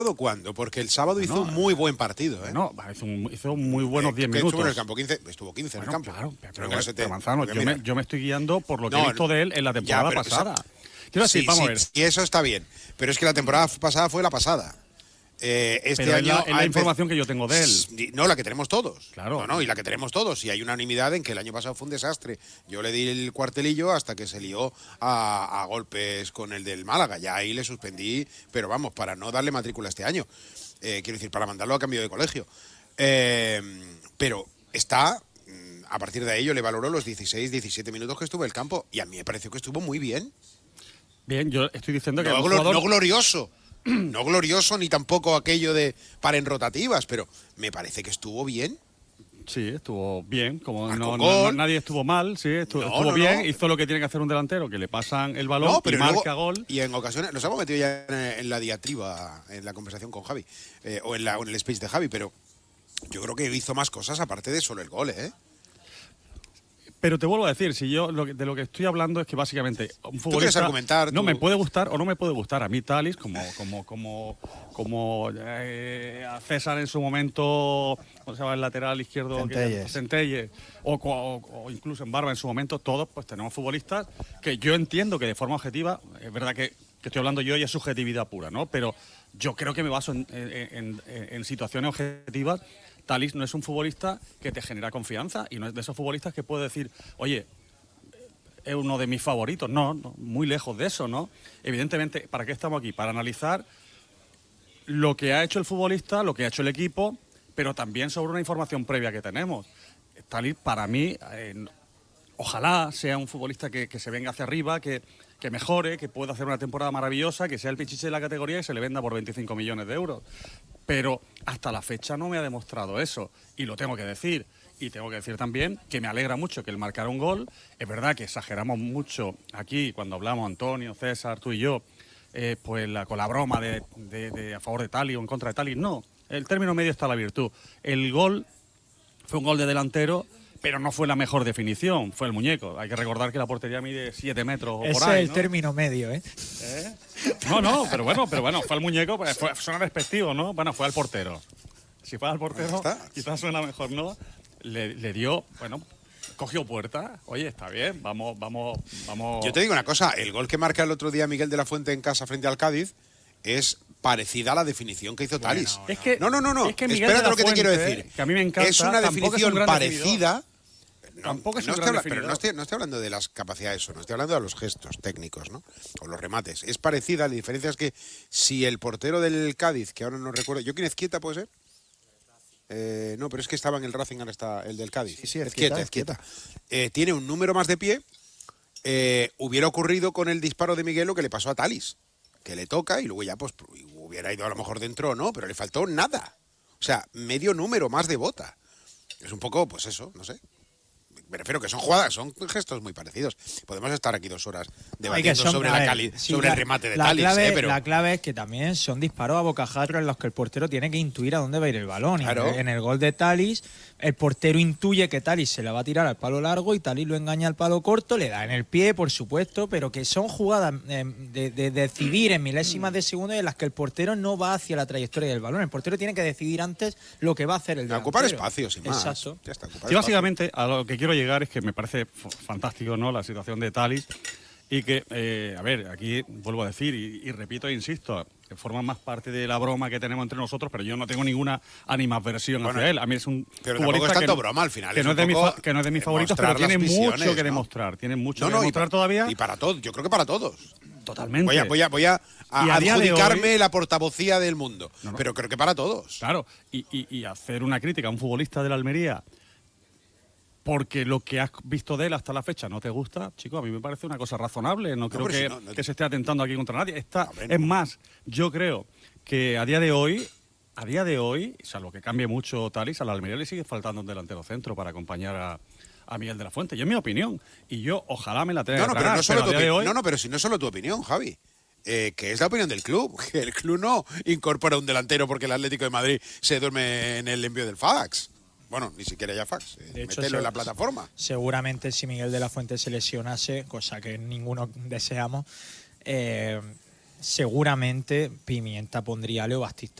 ¿Cuándo? Porque el sábado hizo un muy buen partido, ¿eh? No, hizo muy buenos 10 minutos. Estuvo en el campo 15, estuvo 15 en el campo. Claro, pero Manzano, yo me estoy guiando por lo que he visto de él en la temporada pasada. Quiero decir, vamos a ver. Y eso está bien, pero es que la temporada pasada fue la pasada. Este año es la información que yo tengo de él. No, la que tenemos todos. Claro. No, y la que tenemos todos. Y hay unanimidad en que el año pasado fue un desastre. Yo le di el cuartelillo hasta que se lió a golpes con el del Málaga. Ya ahí le suspendí, pero vamos, para no darle matrícula este año. Quiero decir, para mandarlo a cambio de colegio. Pero a partir de ahí yo le valoro los 16, 17 minutos que estuvo en el campo. Y a mí me pareció que estuvo muy bien. Bien, yo estoy diciendo que… No glorioso. No glorioso ni tampoco aquello de para en rotativas, pero me parece que estuvo bien. Sí, estuvo bien, como nadie estuvo mal, sí, estuvo bien, no. Hizo lo que tiene que hacer un delantero, que le pasan el balón y marca gol. Y en ocasiones, nos hemos metido ya en la diatriba, en la conversación con Javi, o en el speech de Javi, pero yo creo que hizo más cosas aparte de solo el gol, ¿eh? Pero te vuelvo a decir, si yo de lo que estoy hablando es que básicamente un futbolista… ¿Tú quieres argumentar? No, me puede gustar o no me puede gustar. A mí Thalys, como a César en su momento, ¿cómo se llama el lateral izquierdo? Centelles. O incluso en Barba en su momento, todos pues tenemos futbolistas que yo entiendo que de forma objetiva, es verdad que estoy hablando yo y es subjetividad pura, ¿no? Pero yo creo que me baso en situaciones objetivas. Thalys no es un futbolista que te genera confianza y no es de esos futbolistas que puede decir, oye, es uno de mis favoritos. No, muy lejos de eso, ¿no? Evidentemente, ¿para qué estamos aquí? Para analizar lo que ha hecho el futbolista, lo que ha hecho el equipo, pero también sobre una información previa que tenemos. Thalys, para mí, ojalá sea un futbolista que se venga hacia arriba, que mejore, que pueda hacer una temporada maravillosa, que sea el pichiche de la categoría y se le venda por 25 millones de euros. Pero hasta la fecha no me ha demostrado eso, y lo tengo que decir. Y tengo que decir también que me alegra mucho que él marcara un gol. Es verdad que exageramos mucho aquí cuando hablamos, Antonio, César, tú y yo, pues con la broma de a favor de Thalys o en contra de Thalys. No, el término medio está la virtud. El gol fue un gol de delantero, pero no fue la mejor definición, fue el muñeco. Hay que recordar que la portería mide 7 metros o por ahí, ese es el término medio, ¿eh? No, pero bueno, fue el muñeco, pues suena despectivo, ¿no? Bueno, fue al portero. Si fue al portero, quizás suena mejor, ¿no? Le dio, bueno, cogió puerta. Oye, está bien, vamos. Yo te digo una cosa, el gol que marca el otro día Miguel de la Fuente en casa frente al Cádiz es parecida a la definición que hizo Thalys. Es que, no. Es que Miguel espérate de la lo que te quiero Fuente, decir. Que a mí me encanta. Es una definición parecida. Tampoco es un gran definidor. Pero no estoy hablando de las capacidades, no estoy hablando de los gestos técnicos, ¿no? O los remates. Es parecida, la diferencia es que si el portero del Cádiz, que ahora no recuerdo, ¿Joaquín Ezquieta puede ser? No, pero es que estaba en el Racing, ahora está el del Cádiz. Sí, Ezquieta. Tiene un número más de pie. Hubiera ocurrido con el disparo de Miguel lo que le pasó a Thalys, que le toca y luego ya pues hubiera ido a lo mejor dentro, ¿no? Pero le faltó nada. O sea, medio número más de bota. Es un poco, pues eso, no sé. Me refiero que son jugadas, son gestos muy parecidos. Podemos estar aquí 2 horas debatiendo sobre el remate de Thalys. Pero la clave es que también son disparos a bocajarro en los que el portero tiene que intuir a dónde va a ir el balón. Claro. Y en el gol de Thalys, el portero intuye que Thalys se la va a tirar al palo largo y Thalys lo engaña al palo corto, le da en el pie, por supuesto, pero que son jugadas de decidir en milésimas de segundo en las que el portero no va hacia la trayectoria del balón. El portero tiene que decidir antes lo que va a hacer el delantero. Ocupar espacio, sin más. Exacto. Ya está, y básicamente a lo que quiero llegar es que me parece fantástico, ¿no?, la situación de Thalys y que, a ver, aquí vuelvo a decir y repito e insisto, que forma más parte de la broma que tenemos entre nosotros, pero yo no tengo ninguna animadversión hacia él. A mí es un futbolista es tanto broma al final. Que no es de mis favoritos, pero tiene mucho que demostrar. Tiene mucho que demostrar todavía. Y para todos, yo creo que para todos. Totalmente. Voy a adjudicarme la portavocía del mundo, pero creo que para todos. Claro, y hacer una crítica a un futbolista de la Almería porque lo que has visto de él hasta la fecha no te gusta, chico, a mí me parece una cosa razonable. No creo que se esté atentando aquí contra nadie. Es más, yo creo que a día de hoy, salvo que cambie mucho Thalys, a la Almería le sigue faltando un delantero centro para acompañar a Miguel de la Fuente. Yo es mi opinión. Y yo ojalá me la tenga que tragar, pero si no es solo tu opinión, Javi. Que es la opinión del club. Que el club no incorpora un delantero porque el Atlético de Madrid se duerme en el envío del fax. Bueno, ni siquiera ya fax. De hecho, mételo en la plataforma. Seguramente si Miguel de la Fuente se lesionase, cosa que ninguno deseamos, seguramente Pimienta pondría a Leo Bastista